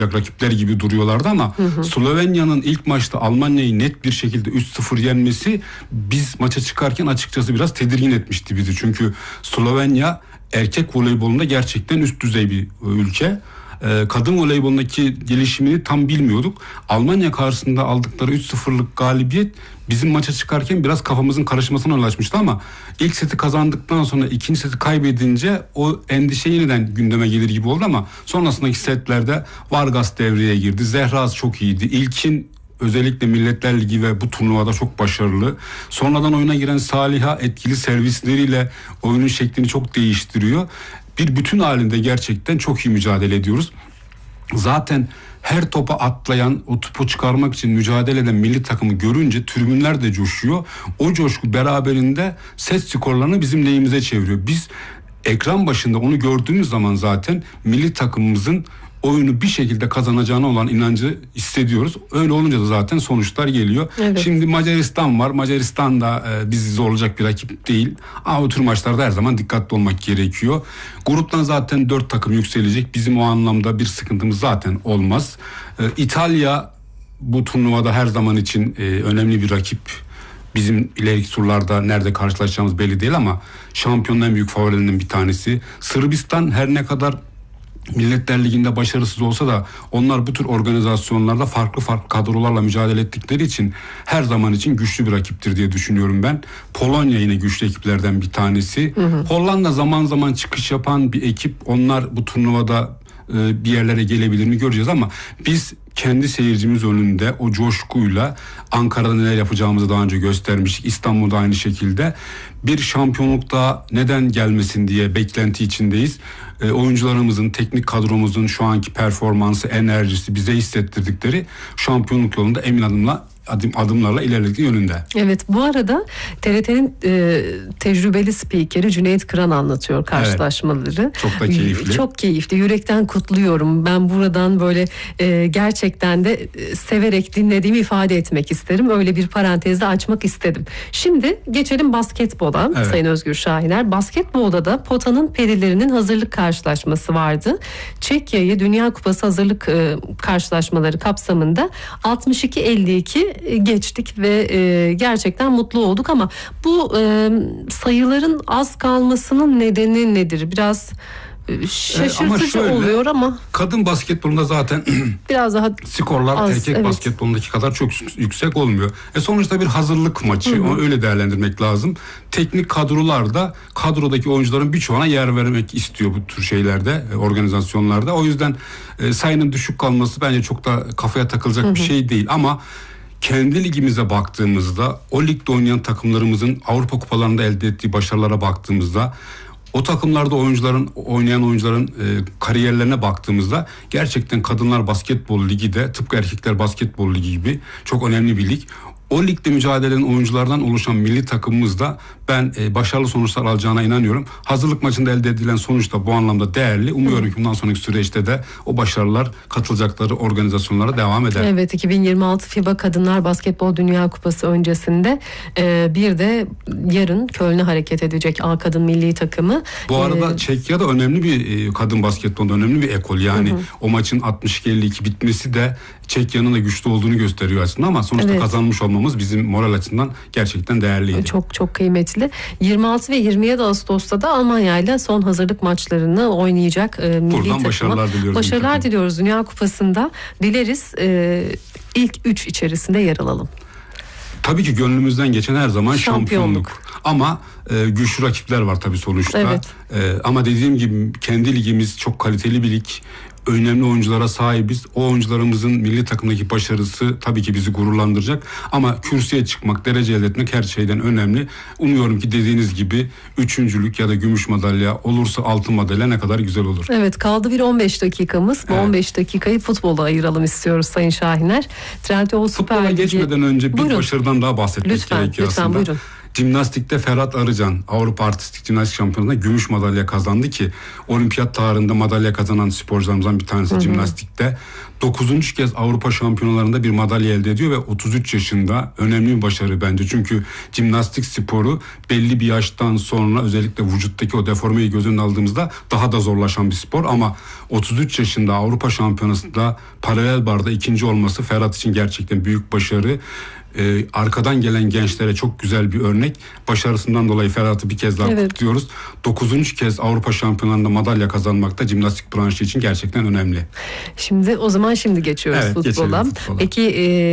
rakipler gibi duruyorlardı ama Slovenya'nın ilk maçta Almanya'yı net bir şekilde 3-0 yenmesi biz maça çıkarken açıkçası biraz tedirgin etmişti bizi. Çünkü Slovenya erkek voleybolunda gerçekten üst düzey bir ülke. Kadın voleybolundaki gelişimini tam bilmiyorduk. Almanya karşısında aldıkları 3-0'lık galibiyet bizim maça çıkarken biraz kafamızın karışmasına yol açmıştı ama ilk seti kazandıktan sonra ikinci seti kaybedince o endişe yeniden gündeme gelir gibi oldu ama sonrasındaki setlerde Vargas devreye girdi. Zehraz çok iyiydi. İlkin özellikle Milletler Ligi ve bu turnuvada çok başarılı. Sonradan oyuna giren Saliha etkili servisleriyle oyunun şeklini çok değiştiriyor. Bir bütün halinde gerçekten çok iyi mücadele ediyoruz. Zaten her topa atlayan, o topu çıkarmak için mücadele eden milli takımı görünce tribünler de coşuyor. O coşku beraberinde set skorlarını bizim lehimize çeviriyor. Biz ekran başında onu gördüğümüz zaman zaten milli takımımızın oyunu bir şekilde kazanacağına olan inancı hissediyoruz. Öyle olunca da zaten sonuçlar geliyor. Evet. Şimdi Macaristan var. Macaristan da bizi zorlayacak bir rakip değil. Ama o tür maçlarda her zaman dikkatli olmak gerekiyor. Gruptan zaten 4 takım yükselecek. Bizim o anlamda bir sıkıntımız zaten olmaz. İtalya bu turnuvada her zaman için önemli bir rakip. Bizim ileriki turlarda nerede karşılaşacağımız belli değil ama şampiyonun en büyük favorilerinden bir tanesi. Sırbistan her ne kadar Milletler Ligi'nde başarısız olsa da onlar bu tür organizasyonlarda farklı kadrolarla mücadele ettikleri için her zaman için güçlü bir rakiptir diye düşünüyorum ben. Polonya yine güçlü ekiplerden bir tanesi. Hollanda zaman zaman çıkış yapan bir ekip. Onlar bu turnuvada bir yerlere gelebilir mi göreceğiz ama biz kendi seyircimiz önünde o coşkuyla Ankara'da neler yapacağımızı daha önce göstermiştik. İstanbul'da aynı şekilde bir şampiyonlukta neden gelmesin diye beklenti içindeyiz. Oyuncularımızın, teknik kadromuzun şu anki performansı, enerjisi bize hissettirdikleri şampiyonluk yolunda emin adımlarla ilerlediği yönünde. Evet, bu arada TRT'nin tecrübeli spikeri Cüneyt Kıran anlatıyor karşılaşmaları. Evet, çok da keyifli. Çok keyifli. Yürekten kutluyorum. Ben buradan böyle gerçekten de severek dinlediğimi ifade etmek isterim. Öyle bir parantezde açmak istedim. Şimdi geçelim basketbola. Evet. Sayın Özgür Şahiner. Basketbolda da potanın perilerinin hazırlık karşılaşması vardı. Çekya'yı Dünya Kupası hazırlık karşılaşmaları kapsamında 62-52 geçtik ve gerçekten mutlu olduk ama bu sayıların az kalmasının nedeni nedir? Biraz şaşırtıcı oluyor ama kadın basketbolunda zaten biraz daha skorlar az, erkek basketbolundaki kadar çok yüksek olmuyor. Sonuçta bir hazırlık maçı. Onu öyle değerlendirmek lazım. Teknik kadrolarda kadrodaki oyuncuların birçoğuna yer vermek istiyor bu tür şeylerde, organizasyonlarda. O yüzden sayının düşük kalması bence çok da kafaya takılacak bir şey değil ama kendi ligimize baktığımızda o ligde oynayan takımlarımızın Avrupa kupalarında elde ettiği başarılara baktığımızda o takımlarda oynayan oyuncuların kariyerlerine baktığımızda gerçekten Kadınlar Basketbol Ligi de tıpkı Erkekler Basketbol Ligi gibi çok önemli bir lig. O ligde mücadele eden oyunculardan oluşan milli takımımızda ben başarılı sonuçlar alacağına inanıyorum. Hazırlık maçında elde edilen sonuç da bu anlamda değerli. Umuyorum ki bundan sonraki süreçte de o başarılar katılacakları organizasyonlara devam eder. Evet, 2026 FIBA Kadınlar Basketbol Dünya Kupası öncesinde bir de yarın Köln'e hareket edecek A kadın milli takımı. Bu arada Çekya da önemli bir kadın basketbolda önemli bir ekol. Yani o maçın 62-52 bitmesi de Çekya'nın da güçlü olduğunu gösteriyor aslında ama sonuçta kazanmış olmamız bizim moral açısından gerçekten değerliydi. Çok çok kıymetli. 26 ve 27 Ağustos'ta da Almanya ile son hazırlık maçlarını oynayacak milli buradan takıma. Başarılar diliyoruz. Başarılar diliyoruz Dünya Kupası'nda. Dileriz ilk 3 içerisinde yer alalım. Tabii ki gönlümüzden geçen her zaman şampiyonluk. Ama güçlü rakipler var tabii sonuçta. Evet. Ama dediğim gibi kendi ligimiz çok kaliteli bir lig. Önemli oyunculara sahibiz. O oyuncularımızın milli takımdaki başarısı tabii ki bizi gururlandıracak. Ama kürsüye çıkmak, derece elde etmek her şeyden önemli. Umuyorum ki dediğiniz gibi üçüncülük ya da gümüş madalya olursa altın madalya ne kadar güzel olur. Evet, kaldı bir 15 dakikamız. Bu 15 dakikayı futbola ayıralım istiyoruz Sayın Şahiner. Trendyol Süper Futbola Ligi. geçmeden önce bir Buyurun. başarıdan daha bahsetmek gerekiyor lütfen, aslında. Buyurun. Jimnastikte Ferhat Arıcan Avrupa Artistik Jimnastik Şampiyonası'nda gümüş madalya kazandı ki olimpiyat tarihinde madalya kazanan sporcularımızdan bir tanesi jimnastikte. 9. kez Avrupa şampiyonalarında bir madalya elde ediyor ve 33 yaşında, önemli bir başarı bence. Çünkü jimnastik sporu belli bir yaştan sonra özellikle vücuttaki o deformeyi göz önüne aldığımızda daha da zorlaşan bir spor. Ama 33 yaşında Avrupa şampiyonasında paralel barda ikinci olması Ferhat için gerçekten büyük başarı. Arkadan gelen gençlere çok güzel bir örnek. Başarısından dolayı Ferhat'ı bir kez daha kutluyoruz. 9. kez Avrupa şampiyonalarında madalya kazanmak da jimnastik branşı için gerçekten önemli. Şimdi o zaman geçiyoruz futbola. Peki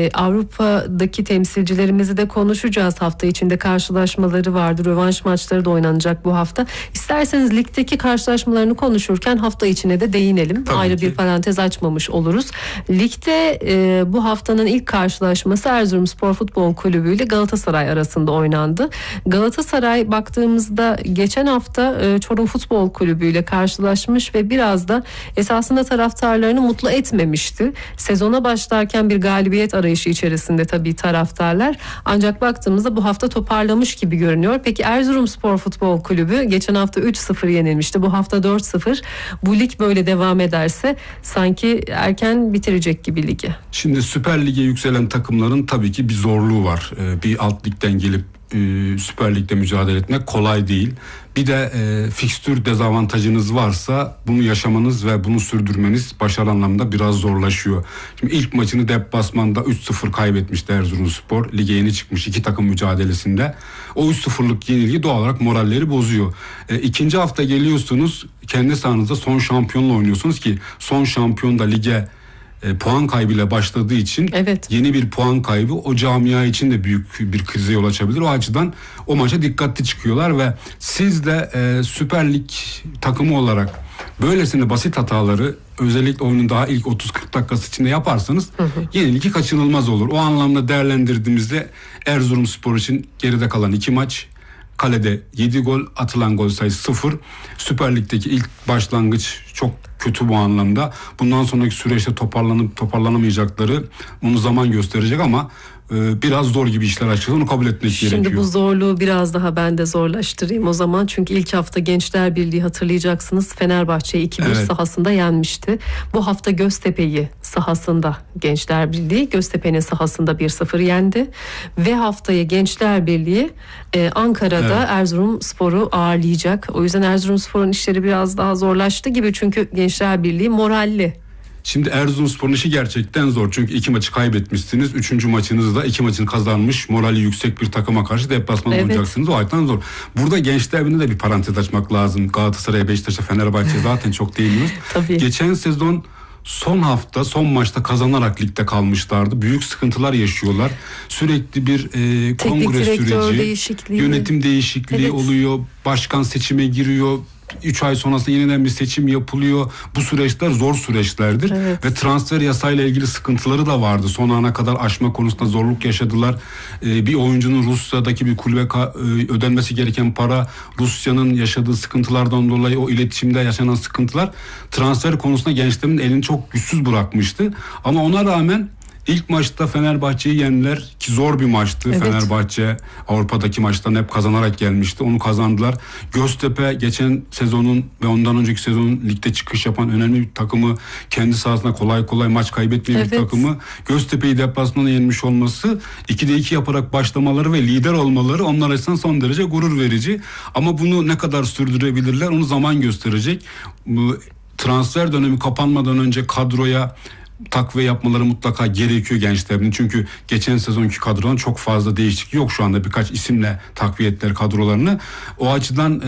Avrupa'daki temsilcilerimizi de konuşacağız. Hafta içinde karşılaşmaları vardı. Rövanş maçları da oynanacak bu hafta. İsterseniz ligdeki karşılaşmalarını konuşurken hafta içine de değinelim. Tabii Ayrı ki. bir parantez açmamış oluruz. Ligde bu haftanın ilk karşılaşması Erzurumspor Futbol Kulübü ile Galatasaray arasında oynandı. Galatasaray baktığımızda geçen hafta Çorum Futbol Kulübü ile karşılaşmış ve biraz da esasında taraftarlarını mutlu etmemişti. Sezona başlarken bir galibiyet arayışı içerisinde tabii taraftarlar. Ancak baktığımızda bu hafta toparlamış gibi görünüyor. Peki Erzurumspor Futbol Kulübü geçen hafta 3-0 yenilmişti. Bu hafta 4-0. Bu lig böyle devam ederse sanki erken bitirecek gibi ligi. Şimdi Süper Lig'e yükselen takımların tabii ki bir zorluğu var. Bir alt ligden gelip Süper Lig'de mücadele etmek kolay değil. Bir de fikstür dezavantajınız varsa bunu yaşamanız ve bunu sürdürmeniz başarı anlamında biraz zorlaşıyor. Şimdi ilk maçını deplasmanda 3-0 kaybetmişti Erzurumspor. Lige yeni çıkmış iki takım mücadelesinde. O 3-0'lık yenilgi doğal olarak moralleri bozuyor. İkinci hafta geliyorsunuz, kendi sahanızda son şampiyonla oynuyorsunuz ki son şampiyon da lige puan kaybıyla başladığı için yeni bir puan kaybı o camia için de büyük bir krize yol açabilir. O açıdan o maça dikkatli çıkıyorlar ve siz de Süper Lig takımı olarak böylesine basit hataları özellikle oyunun daha ilk 30-40 dakikası içinde yaparsanız yenilgi kaçınılmaz olur. O anlamda değerlendirdiğimizde Erzurumspor için geride kalan 2 maç, kalede 7 gol, atılan gol sayısı 0. Süper Lig'deki ilk başlangıç çok kötü bu anlamda. Bundan sonraki süreçte toparlanamayacakları bunu zaman gösterecek ama biraz zor gibi işler açıldı. Onu kabul etmek gerekiyor. Şimdi bu zorluğu biraz daha ben de zorlaştırayım o zaman. Çünkü ilk hafta Gençler Birliği hatırlayacaksınız Fenerbahçe'yi 2-1 sahasında yenmişti. Bu hafta Göztepe'yi sahasında Gençler Birliği Göztepe'nin sahasında 1-0 yendi. Ve haftaya Gençler Birliği Ankara'da Erzurumspor'u ağırlayacak. O yüzden Erzurumspor'un işleri biraz daha zorlaştı gibi. Çünkü Gençler Birliği moralli. Şimdi Erzurumspor'un işi gerçekten zor. Çünkü 2 maçı kaybetmişsiniz. 3. maçınızda 2 maçını kazanmış, morali yüksek bir takıma karşı deplasman olacaksınız. O açıdan zor. Burada Gençler Birliği'nde de bir parantez açmak lazım. Galatasaray'a, Beşiktaş'a, Fenerbahçe'ye zaten çok değiniyoruz. Geçen sezon son hafta, son maçta kazanarak ligde kalmışlardı. Büyük sıkıntılar yaşıyorlar. Sürekli bir kongre süreci, yönetim değişikliği oluyor. Başkan seçime giriyor. 3 ay sonrasında yeniden bir seçim yapılıyor. Bu süreçler zor süreçlerdir. Ve transfer yasayla ilgili sıkıntıları da vardı. Son ana kadar aşma konusunda zorluk yaşadılar. Bir oyuncunun Rusya'daki bir kulübe ödenmesi gereken para, Rusya'nın yaşadığı sıkıntılardan dolayı o iletişimde yaşanan sıkıntılar transfer konusunda gençlerin elini çok güçsüz bırakmıştı. Ama ona rağmen İlk maçta Fenerbahçe'yi yendiler ki zor bir maçtı. Fenerbahçe Avrupa'daki maçtan hep kazanarak gelmişti. Onu kazandılar. Göztepe geçen sezonun ve ondan önceki sezonun ligde çıkış yapan önemli bir takımı, kendi sahasında kolay kolay maç kaybetmeyen bir takımı. Göztepe'yi deplasmanda yenmiş olması, 2'de 2 yaparak başlamaları ve lider olmaları onlar açısından son derece gurur verici. Ama bunu ne kadar sürdürebilirler onu zaman gösterecek. Bu transfer dönemi kapanmadan önce kadroya takviye yapmaları mutlaka gerekiyor gençlerin. Çünkü geçen sezonki kadronun çok fazla değişiklik yok şu anda. Birkaç isimle takviye ettiler kadrolarını. O açıdan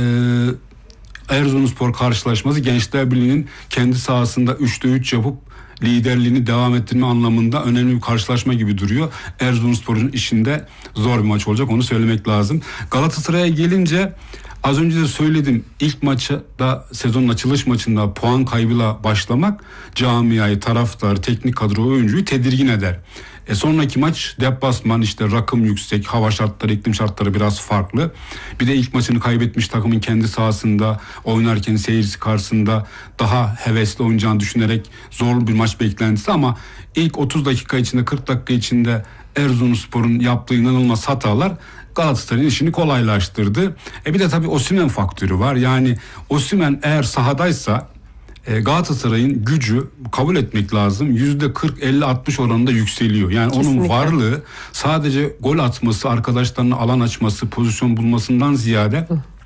Erzurumspor karşılaşması Gençler Birliği'nin kendi sahasında 3'te 3 yapıp liderliğini devam ettirme anlamında önemli bir karşılaşma gibi duruyor. Erzurumspor'un işinde zor bir maç olacak, onu söylemek lazım. Galatasaray'a gelince az önce de söyledim, ilk maçta, sezonun açılış maçında puan kaybıyla başlamak camiayı, taraftarı, teknik kadro, oyuncuyu tedirgin eder. Sonraki maç deplasman, işte rakım yüksek, hava şartları, iklim şartları biraz farklı. Bir de ilk maçını kaybetmiş takımın kendi sahasında oynarken seyircisi karşısında daha hevesli oynayacağını düşünerek zor bir maç beklentisi ama ilk 30 dakika içinde, 40 dakika içinde Erzurumspor'un yaptığı inanılmaz hatalar Galatasaray'ın işini kolaylaştırdı. Bir de tabii Osimhen faktörü var. Yani Osimhen eğer sahadaysa Galatasaray'ın gücü, kabul etmek lazım, %40-50-60 oranında yükseliyor. Yani kesinlikle. Onun varlığı sadece gol atması, arkadaşlarına alan açması, pozisyon bulmasından ziyade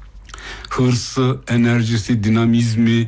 hırsı, enerjisi, dinamizmi,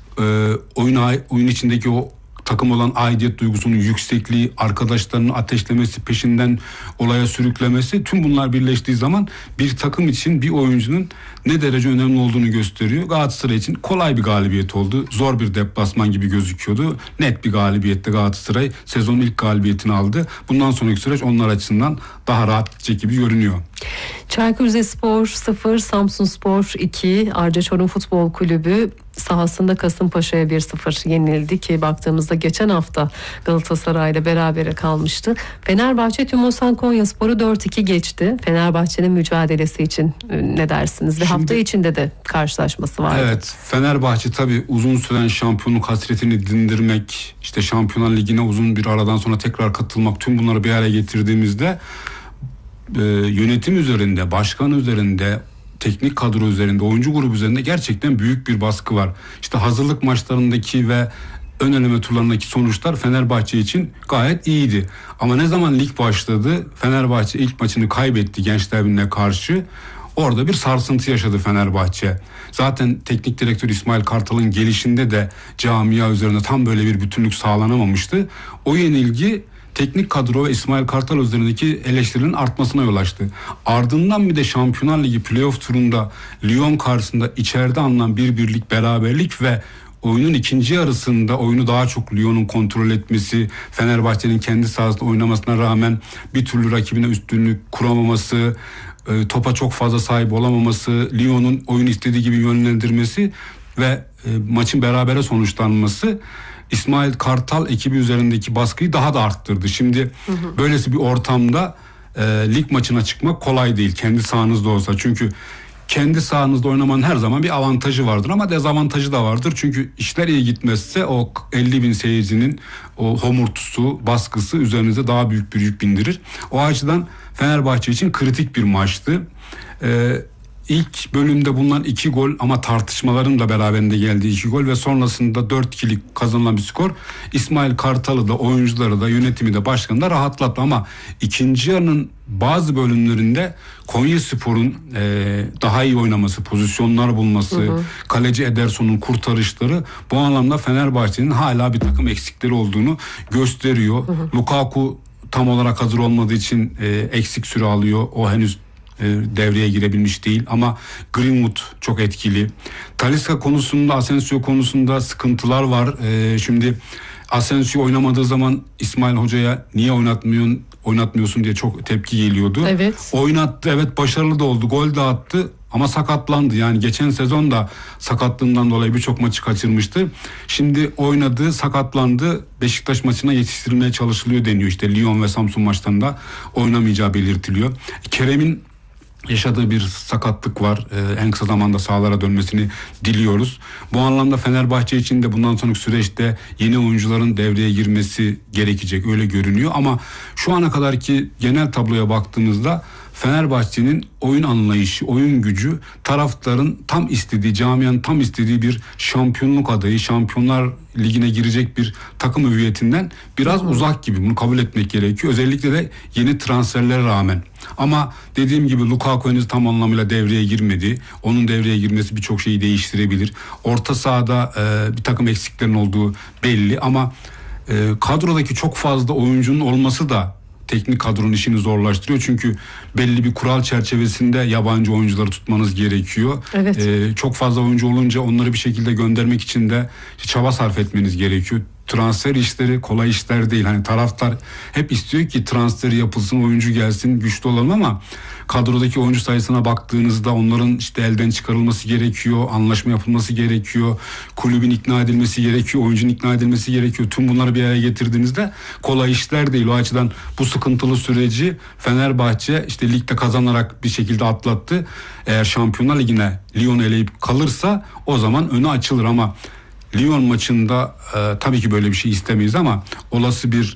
oyun içindeki o takım olan aidiyet duygusunun yüksekliği, arkadaşlarını ateşlemesi, peşinden olaya sürüklemesi, tüm bunlar birleştiği zaman bir takım için bir oyuncunun ne derece önemli olduğunu gösteriyor. Galatasaray için kolay bir galibiyet oldu. Zor bir deplasman gibi gözüküyordu. Net bir galibiyette Galatasaray sezonun ilk galibiyetini aldı. Bundan sonraki süreç onlar açısından daha rahat gidecek gibi görünüyor. Çaykur Rizespor 0, Samsunspor 2, Arca Çorum Futbol Kulübü sahasında Kasımpaşa'ya 1-0 yenildi ki baktığımızda geçen hafta Galatasaray'la berabere kalmıştı. Fenerbahçe Tümosan Konyaspor'u 4-2 geçti. Fenerbahçe'nin mücadelesi için ne dersiniz? Ve hafta içinde de karşılaşması vardı. Evet, Fenerbahçe tabii uzun süren şampiyonluk hasretini dindirmek, işte Şampiyonlar Ligi'ne uzun bir aradan sonra tekrar katılmak, tüm bunları bir araya getirdiğimizde yönetim üzerinde, başkan üzerinde, teknik kadro üzerinde, oyuncu grubu üzerinde gerçekten büyük bir baskı var. İşte hazırlık maçlarındaki ve ön eleme turlarındaki sonuçlar Fenerbahçe için gayet iyiydi. Ama ne zaman lig başladı, Fenerbahçe ilk maçını kaybetti Gençler Birliği'ne karşı. Orada bir sarsıntı yaşadı Fenerbahçe. Zaten teknik direktör İsmail Kartal'ın gelişinde de camia üzerinde tam böyle bir bütünlük sağlanamamıştı. O yenilgi teknik kadro ve İsmail Kartal üzerindeki eleştirilerin artmasına yol açtı. Ardından bir de Şampiyonlar Ligi playoff turunda Lyon karşısında içeride alınan bir birlik beraberlik ve oyunun ikinci yarısında oyunu daha çok Lyon'un kontrol etmesi, Fenerbahçe'nin kendi sahasında oynamasına rağmen bir türlü rakibine üstünlük kuramaması, topa çok fazla sahip olamaması, Lyon'un oyunu istediği gibi yönlendirmesi ve maçın berabere sonuçlanması İsmail Kartal ekibi üzerindeki baskıyı daha da arttırdı. Şimdi böylesi bir ortamda lig maçına çıkmak kolay değil, kendi sahanızda olsa. Çünkü kendi sahanızda oynamanın her zaman bir avantajı vardır ama dezavantajı da vardır. Çünkü işler iyi gitmezse o 50.000 seyircinin o homurtusu, baskısı üzerinize daha büyük bir yük bindirir. O açıdan Fenerbahçe için kritik bir maçtı. İlk bölümde bulunan 2 gol ama tartışmaların da beraberinde geldiği 2 gol ve sonrasında 4-2'lik kazanılan bir skor İsmail Kartal'ı da, oyuncuları da, yönetimi de, başkanı da rahatlattı. Ama ikinci yarının bazı bölümlerinde Konyaspor'un daha iyi oynaması, pozisyonlar bulması, kaleci Ederson'un kurtarışları bu anlamda Fenerbahçe'nin hala bir takım eksikleri olduğunu gösteriyor. Lukaku tam olarak hazır olmadığı için eksik süre alıyor. O henüz devreye girebilmiş değil ama Greenwood çok etkili. Talisca konusunda, Asensio konusunda sıkıntılar var. Şimdi Asensio oynamadığı zaman İsmail Hoca'ya niye oynatmıyorsun diye çok tepki geliyordu. Evet. Oynattı, evet, başarılı da oldu, gol de attı ama sakatlandı. Yani geçen sezon da sakatlığından dolayı birçok maçı kaçırmıştı. Şimdi oynadı, sakatlandı. Beşiktaş maçına yetiştirilmeye çalışılıyor deniyor. İşte Lyon ve Samsun maçlarında oynamayacağı belirtiliyor. Kerem'in yaşadığı bir sakatlık var. En kısa zamanda sahalara dönmesini diliyoruz. Bu anlamda Fenerbahçe için de bundan sonraki süreçte yeni oyuncuların devreye girmesi gerekecek, öyle görünüyor. Ama şu ana kadarki genel tabloya baktığımızda Fenerbahçe'nin oyun anlayışı, oyun gücü taraftarın tam istediği, camianın tam istediği bir şampiyonluk adayı, Şampiyonlar Ligi'ne girecek bir takım hüviyetinden biraz uzak gibi. Bunu kabul etmek gerekiyor. Özellikle de yeni transferlere rağmen. Ama dediğim gibi Lukaku henüz tam anlamıyla devreye girmedi. Onun devreye girmesi birçok şeyi değiştirebilir. Orta sahada bir takım eksiklerin olduğu belli ama kadrodaki çok fazla oyuncunun olması da teknik kadronun işini zorlaştırıyor. Çünkü belli bir kural çerçevesinde yabancı oyuncuları tutmanız gerekiyor. Evet. Çok fazla oyuncu olunca onları bir şekilde göndermek için de çaba sarf etmeniz gerekiyor. Transfer işleri kolay işler değil. Hani taraftar hep istiyor ki transferi yapılsın, oyuncu gelsin, güçlü olalım ama kadrodaki oyuncu sayısına baktığınızda onların işte elden çıkarılması gerekiyor, anlaşma yapılması gerekiyor, kulübün ikna edilmesi gerekiyor, oyuncunun ikna edilmesi gerekiyor. Tüm bunları bir araya getirdiğinizde kolay işler değil. O açıdan bu sıkıntılı süreci Fenerbahçe işte ligde kazanarak bir şekilde atlattı. Eğer Şampiyonlar Ligi'ne Lyon'u eleyip kalırsa o zaman önü açılır ama Lyon maçında tabii ki böyle bir şey istemeyiz ama olası bir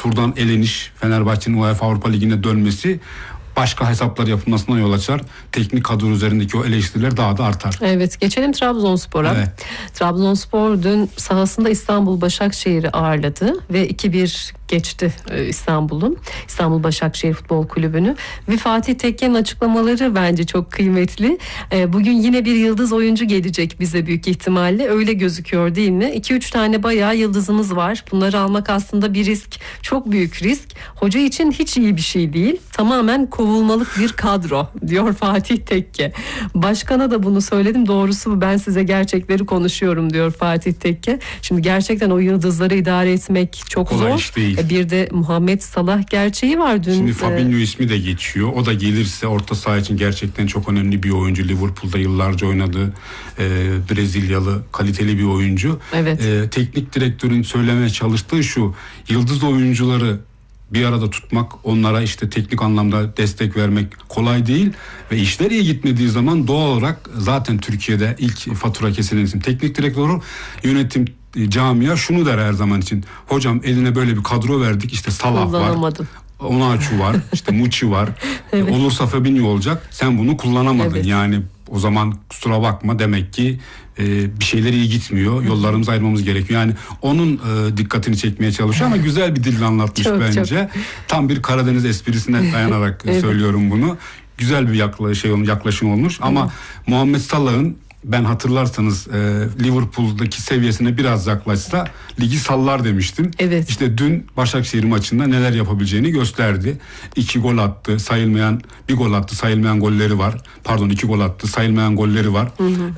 turdan eleniş, Fenerbahçe'nin UEFA Avrupa Ligi'ne dönmesi başka hesaplar yapılmasına yol açar. Teknik kadro üzerindeki o eleştiriler daha da artar. Evet, geçelim Trabzonspor'a. Evet. Trabzonspor dün sahasında İstanbul Başakşehir'i ağırladı ve 2-1 geçti İstanbul Başakşehir Futbol Kulübü'nü ve Fatih Tekke'nin açıklamaları bence çok kıymetli. Bugün yine bir yıldız oyuncu gelecek bize büyük ihtimalle, öyle gözüküyor değil mi? 2-3 tane bayağı yıldızımız var. Bunları almak aslında bir risk, çok büyük risk. Hoca için hiç iyi bir şey değil. Tamamen kovulmalık bir kadro diyor Fatih Tekke. Başkana da bunu söyledim. Doğrusu bu, ben size gerçekleri konuşuyorum diyor Fatih Tekke. Şimdi gerçekten o yıldızları idare etmek çok kolay zor. iş değil. Bir de Muhammed Salah gerçeği var dün. Şimdi Fabinho ismi de geçiyor. O da gelirse orta saha için gerçekten çok önemli bir oyuncu. Liverpool'da yıllarca oynadı. Brezilyalı kaliteli bir oyuncu. Evet. Teknik direktörün söylemeye çalıştığı şu: yıldız oyuncuları bir arada tutmak, onlara işte teknik anlamda destek vermek kolay değil ve işler iyi gitmediği zaman doğal olarak zaten Türkiye'de ilk fatura kesilen isim teknik direktörü, yönetim, camia şunu der her zaman için: hocam eline böyle bir kadro verdik, işte Salah var, Onaçu var, işte Muçi var. Evet. Olursa Fabinho olacak, sen bunu kullanamadın. Evet. Yani o zaman kusura bakma, demek ki bir şeyler iyi gitmiyor. Yollarımızı ayırmamız gerekiyor. Yani onun dikkatini çekmeye çalışıyor ama güzel bir dille anlatmış çok, bence. çok. Tam bir Karadeniz esprisine dayanarak Evet. söylüyorum bunu. Güzel bir yaklaşım olmuş ama Muhammed Salah'ın, ben hatırlarsanız Liverpool'daki seviyesine biraz yaklaşsa ligi sallar demiştim. Evet. İşte dün Başakşehir maçında neler yapabileceğini gösterdi. 2 gol attı, sayılmayan bir gol attı, sayılmayan golleri var. Pardon, 2 gol attı, sayılmayan golleri var.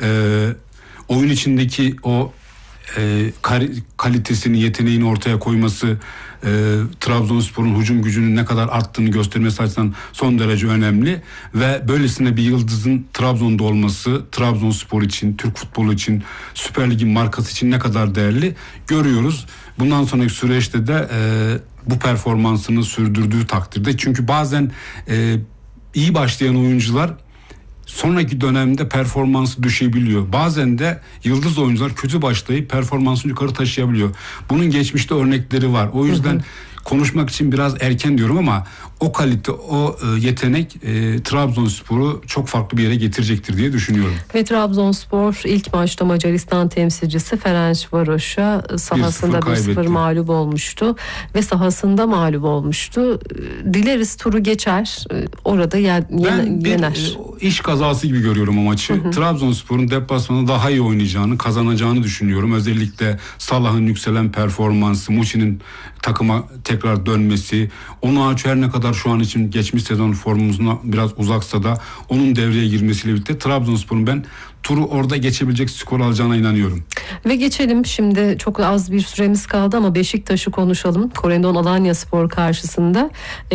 Oyun içindeki o kalitesini, yeteneğini ortaya koyması, Trabzonspor'un hücum gücünün ne kadar arttığını göstermesi açısından son derece önemli ve böylesine bir yıldızın Trabzon'da olması Trabzonspor için, Türk futbolu için, Süper Lig'in markası için ne kadar değerli görüyoruz. Bundan sonraki süreçte de bu performansını sürdürdüğü takdirde, çünkü bazen iyi başlayan oyuncular sonraki dönemde performansı düşebiliyor. Bazen de yıldız oyuncular kötü başlayıp performansını yukarı taşıyabiliyor. Bunun geçmişte örnekleri var. O yüzden konuşmak için biraz erken diyorum ama o kalite, o yetenek Trabzonspor'u çok farklı bir yere getirecektir diye düşünüyorum. Ve Trabzonspor ilk maçta Macaristan temsilcisi Ferencvaros'a sahasında 1-0 mağlup olmuştu ve sahasında mağlup olmuştu. Dileriz turu geçer, orada yener. Ben bir iş kazası gibi görüyorum o maçı. Trabzonspor'un deplasmanı daha iyi oynayacağını, kazanacağını düşünüyorum. Özellikle Salah'ın yükselen performansı, Muçi'nin takıma tekrar dönmesi, Onaçu her ne kadar şu an için geçmiş sezon formumuzuna biraz uzaksa da onun devreye girmesiyle birlikte Trabzonspor'un ben turu orada geçebilecek skor alacağına inanıyorum. Ve geçelim, şimdi çok az bir süremiz kaldı ama Beşiktaş'ı konuşalım. Korendon Alanyaspor karşısında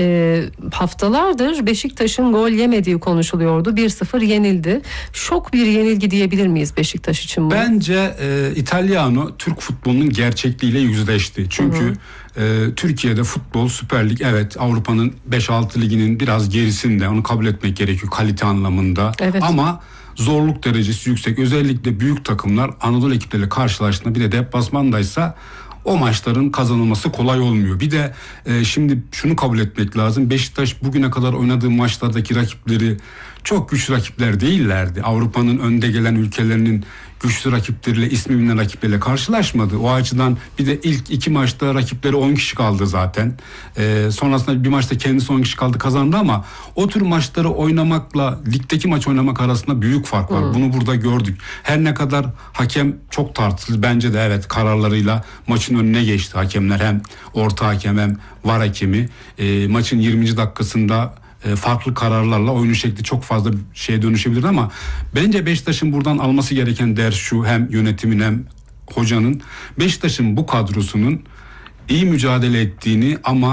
haftalardır Beşiktaş'ın gol yemediği konuşuluyordu. 1-0 yenildi. Şok bir yenilgi diyebilir miyiz Beşiktaş için bu? Bence İtalyano Türk futbolunun gerçekliğiyle yüzleşti. Çünkü Türkiye'de futbol, Süper Lig, evet Avrupa'nın 5-6 liginin biraz gerisinde, onu kabul etmek gerekiyor kalite anlamında. Evet. Ama zorluk derecesi yüksek. Özellikle büyük takımlar Anadolu ekipleriyle karşılaştığında, bir de deplasmandaysa o maçların kazanılması kolay olmuyor. Bir de şimdi şunu kabul etmek lazım: Beşiktaş bugüne kadar oynadığı maçlardaki rakipleri çok güçlü rakipler değillerdi. Avrupa'nın önde gelen ülkelerinin güçlü rakipleriyle, ismi bilinen rakipleriyle karşılaşmadı. O açıdan bir de ilk 2 maçta rakipleri 10 kişi kaldı zaten. Sonrasında bir maçta kendisi 10 kişi kaldı, kazandı ama o tür maçları oynamakla ligdeki maç oynamak arasında büyük fark var. Bunu burada gördük. Her ne kadar hakem çok tartışılır, bence de evet kararlarıyla maçın önüne geçti hakemler. Hem orta hakem hem VAR hakemi. Maçın 20. dakikasında farklı kararlarla oyunun şekli çok fazla şeye dönüşebilir ama bence Beşiktaş'ın buradan alması gereken ders şu: hem yönetimin hem hocanın Beşiktaş'ın bu kadrosunun iyi mücadele ettiğini ama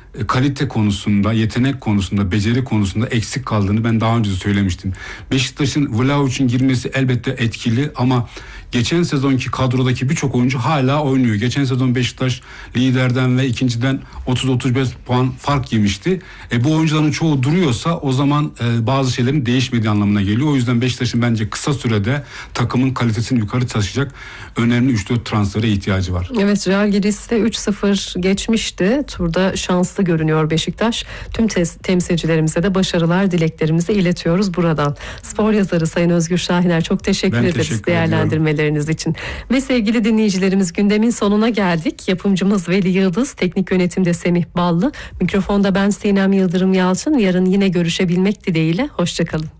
kalite konusunda, yetenek konusunda, beceri konusunda eksik kaldığını ben daha önce de söylemiştim. Beşiktaş'ın Vlahovic'in girmesi elbette etkili ama geçen sezonki kadrodaki birçok oyuncu hala oynuyor. Geçen sezon Beşiktaş liderden ve ikinciden 30-35 puan fark yemişti. Bu oyuncuların çoğu duruyorsa o zaman bazı şeylerin değişmediği anlamına geliyor. O yüzden Beşiktaş'ın bence kısa sürede takımın kalitesini yukarı taşıyacak önemli 3-4 transfere ihtiyacı var. Evet, Žalgiris'te 3-0 geçmişti. Turda şanslı görünüyor Beşiktaş. Tüm temsilcilerimize de başarılar dileklerimizi iletiyoruz buradan. Spor yazarı Sayın Özgür Şahiner, çok teşekkür ederiz değerlendirmeleriniz için. Ve sevgili dinleyicilerimiz, gündemin sonuna geldik. Yapımcımız Veli Yıldız, teknik yönetimde Semih Ballı, mikrofonda ben Sinem Yıldırım Yalçın. Yarın yine görüşebilmek dileğiyle. Hoşçakalın.